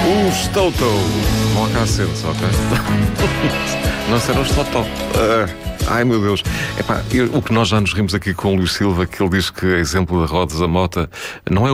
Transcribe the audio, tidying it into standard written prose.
Os Toto. Não há cá acentos, ok? Não serão os Toto. Ai, meu Deus. Epá, o que nós já nos rimos aqui com o Luís Silva, que ele diz que exemplo da Rodes, a Mota, não é